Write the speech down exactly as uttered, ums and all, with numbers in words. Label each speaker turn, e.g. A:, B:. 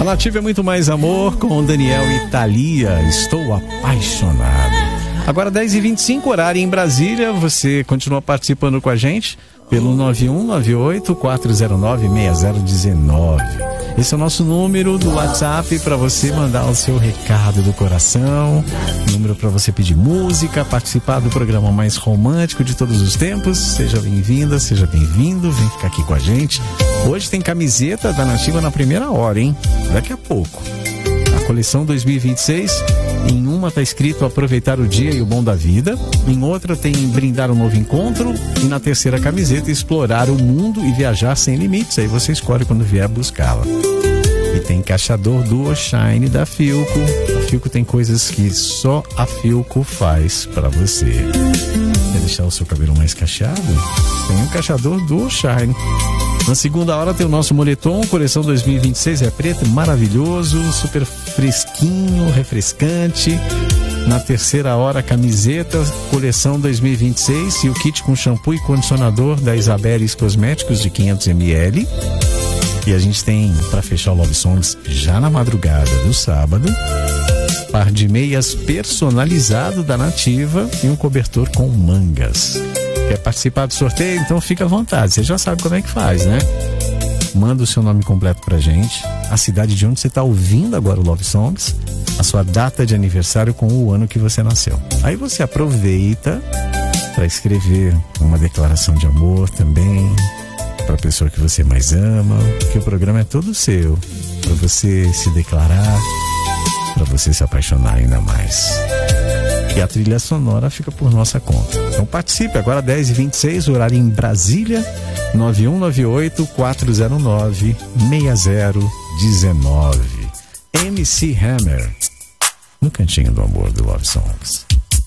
A: A Nativa é muito mais amor com Daniel e Thalia. Estou apaixonado. Agora dez e vinte e cinco, horário em Brasília. Você continua participando com a gente pelo nove um nove oito quatro zero nove seis zero um nove. Esse é o nosso número do WhatsApp para você mandar o seu recado do coração, número para você pedir música, participar do programa mais romântico de todos os tempos. Seja bem-vinda, seja bem-vindo, vem ficar aqui com a gente. Hoje tem camiseta da Nativa na primeira hora, hein? Daqui a pouco. A coleção dois mil e vinte e seis, em uma está escrito aproveitar o dia e o bom da vida, em outra tem brindar um novo encontro, e na terceira camiseta explorar o mundo e viajar sem limites. Aí você escolhe quando vier buscá-la. E tem encaixador Duo Shine da Filco. A Filco tem coisas que só a Filco faz para você. Quer deixar o seu cabelo mais cacheado? Tem um encaixador Duo Shine. Na segunda hora tem o nosso moletom, coleção dois mil e vinte e seis, é preto, maravilhoso, super fresquinho, refrescante. Na terceira hora, camiseta, coleção dois mil e vinte e seis e o kit com shampoo e condicionador da Isabelis Cosméticos de quinhentos mililitros. E a gente tem, para fechar o Love Songs, já na madrugada do sábado, par de meias personalizado da Nativa e um cobertor com mangas. Quer participar do sorteio? Então fica à vontade. Você já sabe como é que faz, né? Manda o seu nome completo pra gente, a cidade de onde você está ouvindo agora o Love Songs, a sua data de aniversário com o ano que você nasceu. Aí você aproveita para escrever uma declaração de amor também para a pessoa que você mais ama, que o programa é todo seu, para você se declarar, para você se apaixonar ainda mais. E a trilha sonora fica por nossa conta. Então participe, agora dez e vinte e seis, horário em Brasília, nove um nove oito quatro zero nove seis zero um nove. M C Hammer, no Cantinho do Amor do Love Songs.